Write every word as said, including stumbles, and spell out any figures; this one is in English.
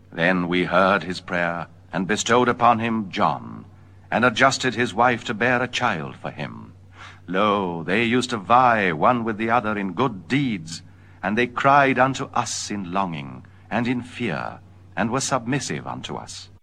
Then we heard his prayer, and bestowed upon him John, and adjusted his wife to bear a child for him. Lo, they used to vie one with the other in good deeds, and they cried unto us in longing, and in fear, and were submissive unto us.